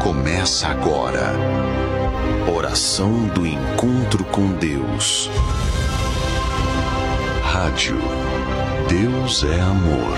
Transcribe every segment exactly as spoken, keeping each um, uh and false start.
Começa agora. Oração do encontro com Deus. Rádio Deus é Amor.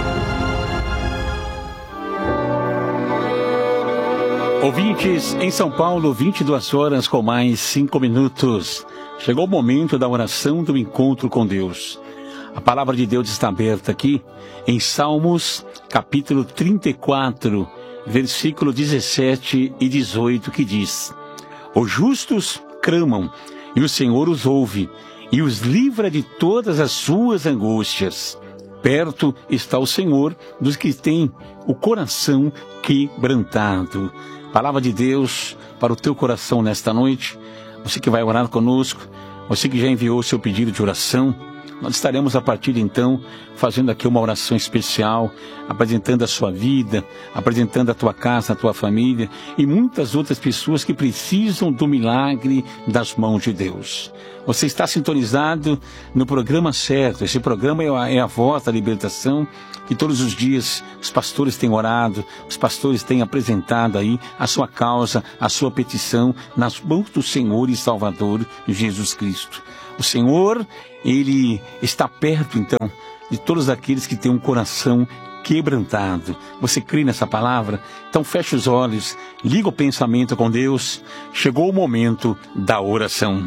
Ouvintes, em São Paulo, vinte e duas horas com mais cinco minutos. Chegou o momento da oração do encontro com Deus. A palavra de Deus está aberta aqui em Salmos, capítulo trinta e quatro, versículo dezessete e dezoito, que diz: Os justos clamam, e o Senhor os ouve, e os livra de todas as suas angústias. Perto está o Senhor dos que têm o coração quebrantado. Palavra de Deus para o teu coração nesta noite. Você que vai orar conosco, você que já enviou o seu pedido de oração, nós estaremos a partir de então fazendo aqui uma oração especial, apresentando a sua vida, apresentando a tua casa, a tua família e muitas outras pessoas que precisam do milagre das mãos de Deus. Você está sintonizado no programa certo. Esse programa é a, é a voz da libertação, que todos os dias os pastores têm orado, os pastores têm apresentado aí a sua causa, a sua petição nas mãos do Senhor e Salvador Jesus Cristo. O Senhor, Ele está perto, então, de todos aqueles que têm um coração quebrantado. Você crê nessa palavra? Então feche os olhos, liga o pensamento com Deus. Chegou o momento da oração.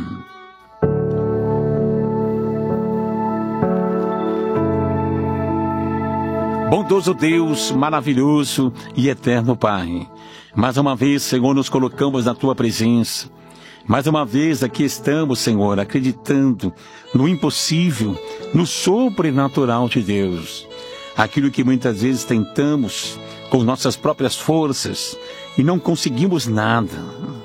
Bondoso Deus, maravilhoso e eterno Pai, mais uma vez, Senhor, nos colocamos na Tua presença. Mais uma vez aqui estamos, Senhor, acreditando no impossível, no sobrenatural de Deus. Aquilo que muitas vezes tentamos com nossas próprias forças e não conseguimos nada.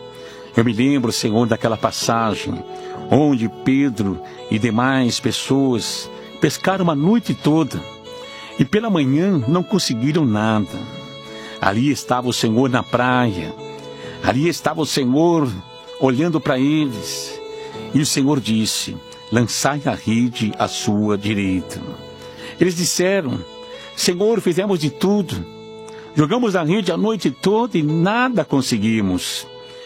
Eu me lembro, Senhor, daquela passagem onde Pedro e demais pessoas pescaram uma noite toda e pela manhã não conseguiram nada. Ali estava o Senhor na praia, ali estava o Senhor olhando para eles, e o Senhor disse: lançai a rede à sua direita. Eles disseram: Senhor, fizemos de tudo, jogamos a rede a noite toda e nada conseguimos,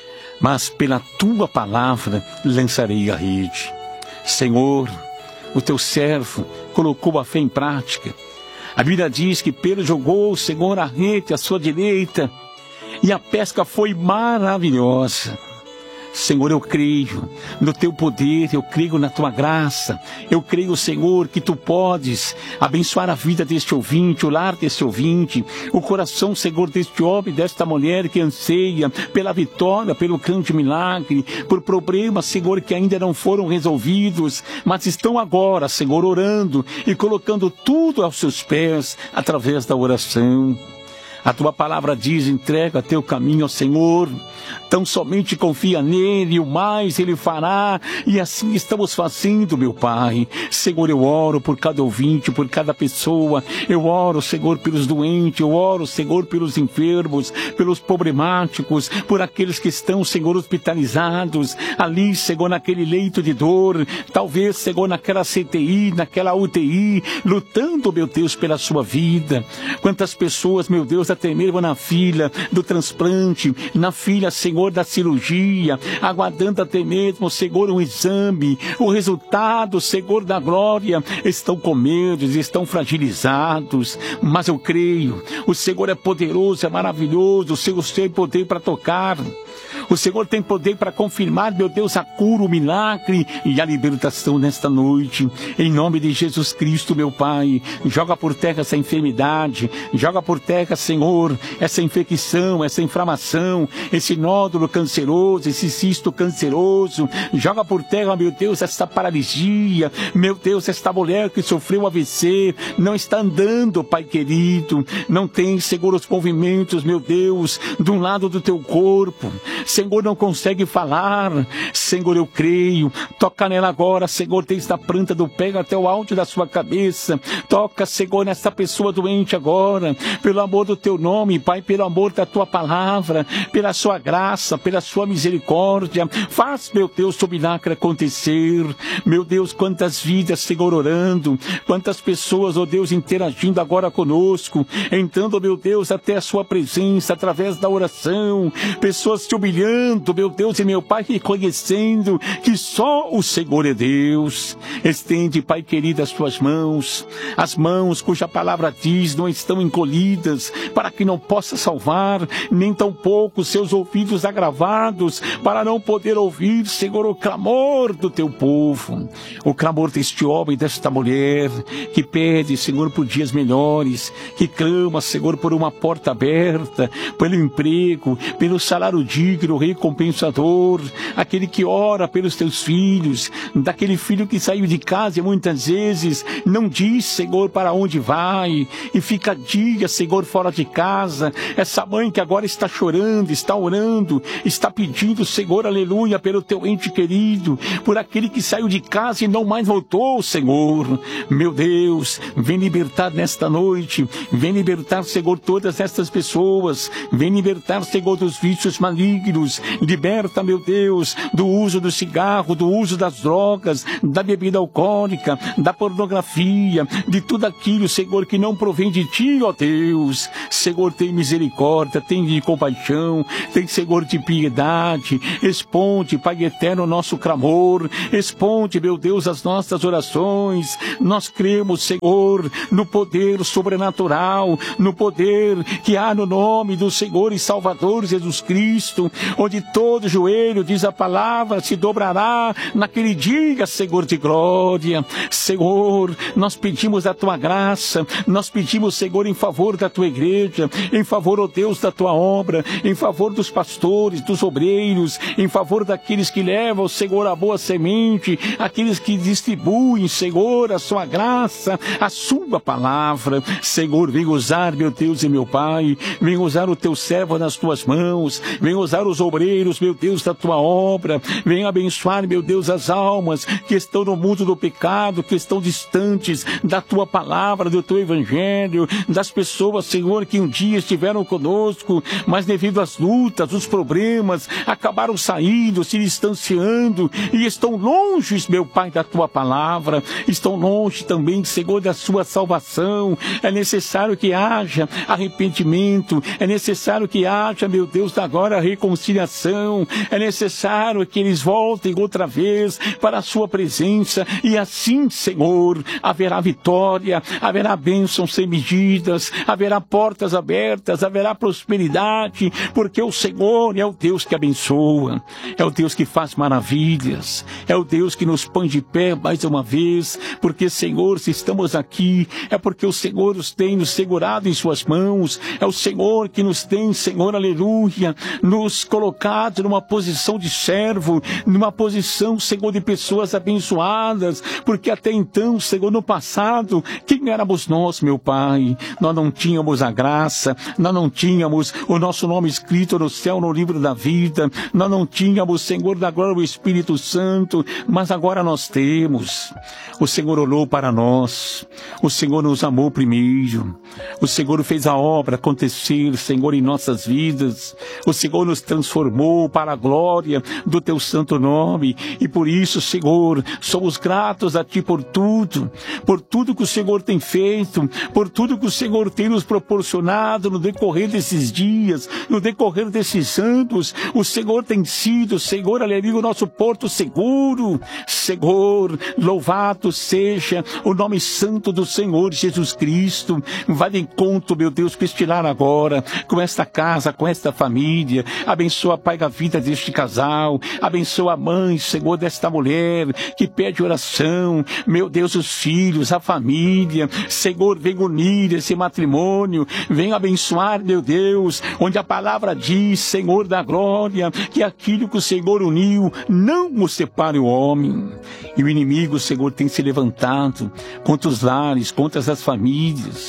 mas pela tua palavra lançarei a rede. Senhor, o teu servo colocou a fé em prática. A Bíblia diz que Pedro jogou, o Senhor, a rede à sua direita, e a pesca foi maravilhosa. Senhor, eu creio no Teu poder, eu creio na Tua graça, eu creio, Senhor, que Tu podes abençoar a vida deste ouvinte, o lar deste ouvinte, o coração, Senhor, deste homem, desta mulher que anseia pela vitória, pelo grande milagre, por problemas, Senhor, que ainda não foram resolvidos, mas estão agora, Senhor, orando e colocando tudo aos Seus pés através da oração. A Tua palavra diz: entrega teu caminho ao Senhor, tão somente confia nele, o mais Ele fará, e assim estamos fazendo, meu Pai. Senhor, eu oro por cada ouvinte, por cada pessoa, eu oro, Senhor, pelos doentes, eu oro, Senhor, pelos enfermos, pelos problemáticos, por aqueles que estão, Senhor, hospitalizados, ali, Senhor, naquele leito de dor, talvez, Senhor, naquela C T I, naquela U T I, lutando, meu Deus, pela sua vida. Quantas pessoas, meu Deus, até mesmo na fila do transplante, na fila, Senhor, da cirurgia, aguardando até mesmo, Senhor, um exame, o resultado, Senhor, da glória, estão com medo, estão fragilizados, mas eu creio, o Senhor é poderoso, é maravilhoso, o Senhor tem poder para tocar, o Senhor tem poder para confirmar, meu Deus, a cura, o milagre e a libertação nesta noite, em nome de Jesus Cristo, meu Pai. Joga por terra essa enfermidade, joga por terra, Senhor, essa infecção, essa inflamação, esse nódulo canceroso, esse cisto canceroso, joga por terra, meu Deus, essa paralisia, meu Deus, esta mulher que sofreu A V C, não está andando, Pai querido, não tem, Senhor, os movimentos, meu Deus, de um lado do teu corpo, Senhor, não consegue falar, Senhor, eu creio, toca nela agora, Senhor, desde a planta do pé até o alto da sua cabeça, toca, Senhor, nessa pessoa doente agora, pelo amor do teu nome, Pai, pelo amor da tua palavra, pela sua graça, pela sua misericórdia. Faz, meu Deus, o milagre acontecer. Meu Deus, quantas vidas, Senhor, orando, quantas pessoas, ó Deus, interagindo agora conosco, entrando, meu Deus, até a sua presença através da oração, pessoas se humilhando, meu Deus e meu Pai, reconhecendo que só o Senhor é Deus. Estende, Pai querido, as tuas mãos, as mãos cuja palavra diz não estão encolhidas, para que não possa salvar, nem tampouco seus ouvidos agravados, para não poder ouvir, Senhor, o clamor do teu povo, o clamor deste homem, desta mulher, que pede, Senhor, por dias melhores, que clama, Senhor, por uma porta aberta, pelo emprego, pelo salário digno, recompensador, aquele que ora pelos teus filhos, daquele filho que saiu de casa e muitas vezes não diz, Senhor, para onde vai, e fica dias, Senhor, fora de casa, essa mãe que agora está chorando, está orando, está pedindo, Senhor, aleluia, pelo teu ente querido, por aquele que saiu de casa e não mais voltou, Senhor. Meu Deus, vem libertar nesta noite, vem libertar, Senhor, todas estas pessoas, vem libertar, Senhor, dos vícios malignos, liberta, meu Deus, do uso do cigarro, do uso das drogas, da bebida alcoólica, da pornografia, de tudo aquilo, Senhor, que não provém de ti, ó Deus. Senhor, tem misericórdia, tem de compaixão, tem, Senhor, de piedade, responde, Pai eterno, o nosso clamor, responde, meu Deus, as nossas orações. Nós cremos, Senhor, no poder sobrenatural, no poder que há no nome do Senhor e Salvador Jesus Cristo, onde todo joelho, diz a palavra, se dobrará naquele dia, Senhor de glória. Senhor, nós pedimos a tua graça, nós pedimos, Senhor, em favor da tua igreja, em favor, ó Deus, da tua obra, em favor dos pastores, dos obreiros, em favor daqueles que levam, Senhor, a boa semente, aqueles que distribuem, Senhor, a sua graça, a sua palavra. Senhor, vem usar, meu Deus e meu Pai, vem usar o teu servo nas tuas mãos, vem usar os obreiros, meu Deus, da tua obra, vem abençoar, meu Deus, as almas que estão no mundo do pecado, que estão distantes da tua palavra, do teu evangelho, das pessoas, Senhor, que um dia estiveram conosco, mas devido às lutas, os problemas, acabaram saindo, se distanciando e estão longe, meu Pai, da tua palavra, estão longe também, Senhor, da sua salvação. É necessário que haja arrependimento, é necessário que haja, meu Deus, agora reconciliação, é necessário que eles voltem outra vez para a sua presença, e assim, Senhor, haverá vitória, haverá bênçãos sem medidas, haverá portas abertas, haverá prosperidade, porque o Senhor é o Deus que abençoa, é o Deus que faz maravilhas, é o Deus que nos põe de pé mais uma vez, porque, Senhor, se estamos aqui, é porque o Senhor nos tem nos segurado em suas mãos, é o Senhor que nos tem, Senhor, aleluia, nos colocado numa posição de servo, numa posição, Senhor, de pessoas abençoadas, porque até então, Senhor, no passado, quem éramos nós, meu Pai? Nós não tínhamos a graça, nós não tínhamos o nosso nome escrito no céu, no livro da vida, nós não tínhamos, Senhor, da glória, o Espírito Santo, mas agora nós temos. O Senhor olhou para nós, o Senhor nos amou primeiro, o Senhor fez a obra acontecer, Senhor, em nossas vidas, o Senhor nos transformou para a glória do teu santo nome, e por isso, Senhor, somos gratos a ti por tudo, por tudo que o Senhor tem feito, por tudo que o Senhor tem nos proporcionado no decorrer desses dias, no decorrer desses anos. O Senhor tem sido, Senhor, aleluia, o nosso porto seguro. Senhor, louvado seja o nome santo do Senhor Jesus Cristo. Vai de encontro, meu Deus, com este lar agora, com esta casa, com esta família. Abençoa, Pai, a vida deste casal, abençoa a mãe, Senhor, desta mulher que pede oração, meu Deus, os filhos, a família. Senhor, vem unir esse matrimônio, vem abençoar, meu Deus, onde a palavra diz, Senhor da glória, que aquilo que o Senhor uniu, não o separe o homem. E o inimigo, Senhor, tem se levantado contra os lares, contra as famílias,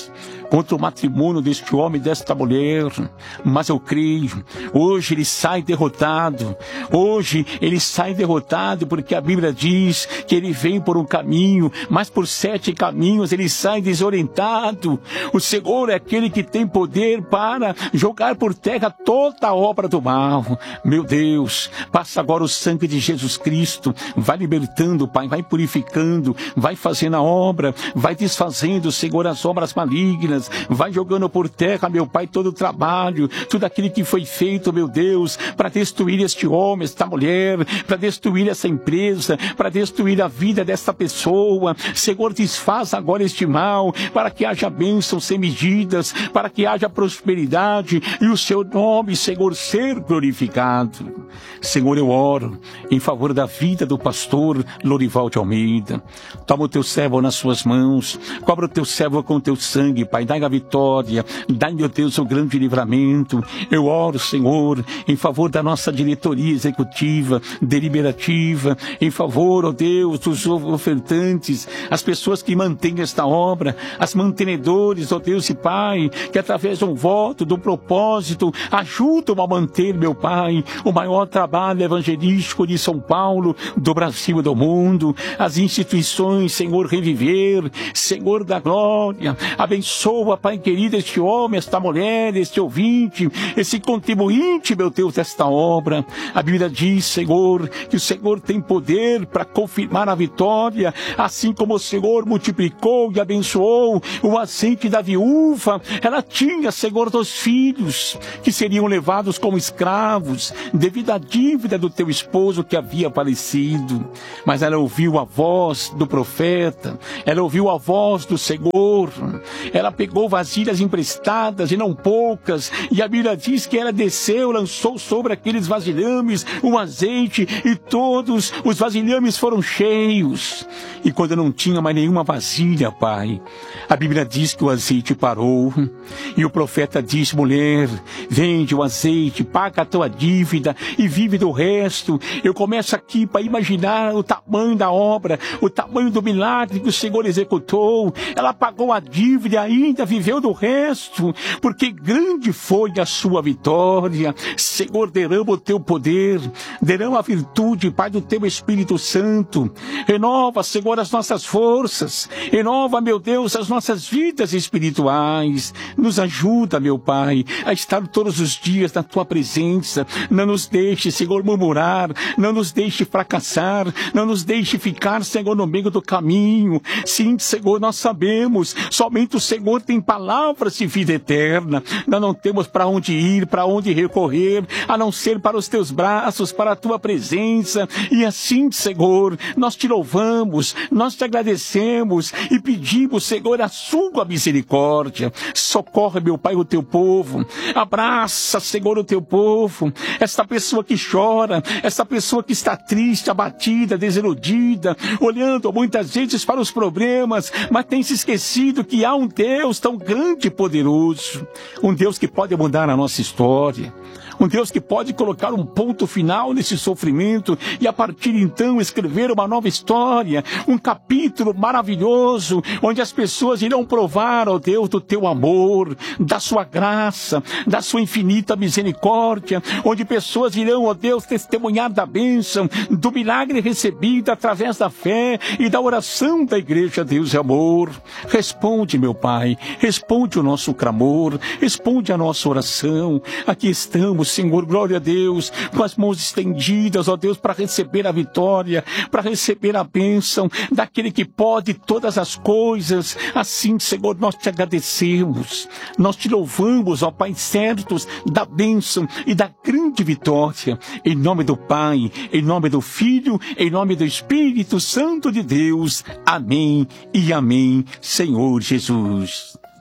contra o matrimônio deste homem e desta mulher, mas eu creio, hoje ele sai derrotado, hoje ele sai derrotado, porque a Bíblia diz que ele vem por um caminho, mas por sete caminhos ele sai desorientado. O Senhor é aquele que tem poder para jogar por terra toda a obra do mal. Meu Deus, passa agora o sangue de Jesus Cristo, vai libertando, Pai, vai purificando, vai fazendo a obra, vai desfazendo, Senhor, as obras malignas, vai jogando por terra, meu Pai, todo o trabalho, tudo aquilo que foi feito, meu Deus, para destruir este homem, esta mulher, para destruir essa empresa, para destruir a vida desta pessoa. Senhor, desfaz agora este mal, para que haja bênçãos sem medidas, para que haja prosperidade e o seu nome, Senhor, ser glorificado. Senhor, eu oro em favor da vida do pastor Lorival de Almeida. Toma o teu servo nas suas mãos, cobra o teu servo com o teu sangue, Pai, dai a vitória, dai, meu Deus, o grande livramento. Eu oro, Senhor, em favor da nossa diretoria executiva, deliberativa, em favor, ó Deus, dos ofertantes, as pessoas que mantêm esta obra, as mantenedores, ó Deus e Pai, que através de um voto, do propósito, ajudam a manter, meu Pai, o maior trabalho evangelístico de São Paulo, do Brasil e do mundo, as instituições, Senhor, reviver, Senhor da glória, abençoa, Pai querido, este homem, esta mulher, este ouvinte, esse contribuinte, meu Deus, desta obra. A Bíblia diz, Senhor, que o Senhor tem poder para confirmar a vitória, assim como o Senhor multiplicou e abençoou o azeite da viúva. Ela tinha, Senhor, dois filhos que seriam levados como escravos devido à dívida do teu esposo que havia falecido, mas ela ouviu a voz do profeta, ela ouviu a voz do Senhor, ela pegou vasilhas emprestadas e não poucas, e a Bíblia diz que ela desceu, lançou sobre aqueles vasilhames um azeite, e todos os vasilhames foram cheios. E quando não tinha mais nenhuma vasilha, Pai, a Bíblia diz que o azeite parou, e o profeta disse: mulher, vende o azeite, paga a tua dívida e vive do resto. Eu começo aqui para imaginar o tamanho da obra, o tamanho do milagre que o Senhor executou. Ela pagou a dívida e ainda viveu do resto, porque grande foi a sua vitória. Senhor, derrama o teu poder, derrama a virtude, Pai, do teu Espírito Santo. Renova, Senhor, as nossas forças, renova, meu Deus, as nossas vidas espirituais. Nos ajuda, meu Pai, a estar todos os dias na tua presença. Não nos deixe, Senhor, murmurar, não nos deixe fracassar, não nos deixe ficar, Senhor, no meio do caminho. Sim, Senhor, nós sabemos, somente o Senhor tem palavras de vida eterna. Nós não temos para onde ir, para onde recorrer, a não ser para os teus braços, para a tua presença. E assim, Senhor, nós te louvamos, nós te agradecemos e pedimos, Senhor, a sua misericórdia. Socorre, meu Pai, o teu povo. Abraça, Senhor, o teu povo. Esta pessoa que chora, esta pessoa que está triste, abatida, desiludida, olhando muitas vezes para os problemas, mas tem se esquecido que há um Deus tão grande e poderoso, um Deus que pode mudar a nossa história, um Deus que pode colocar um ponto final nesse sofrimento e a partir então escrever uma nova história, um capítulo maravilhoso, onde as pessoas irão provar, ó Deus, do teu amor, da sua graça, da sua infinita misericórdia, onde pessoas irão, ó Deus, testemunhar da bênção, do milagre recebido através da fé e da oração da igreja Deus é Amor. Responde, meu Pai, responde o nosso clamor, responde a nossa oração. Aqui estamos, Senhor, glória a Deus, com as mãos estendidas, ó Deus, para receber a vitória, para receber a bênção daquele que pode todas as coisas. Assim, Senhor, nós te agradecemos, nós te louvamos, ó Pai, certos da bênção e da grande vitória, em nome do Pai, em nome do Filho, em nome do Espírito Santo de Deus. Amém e amém, Senhor Jesus.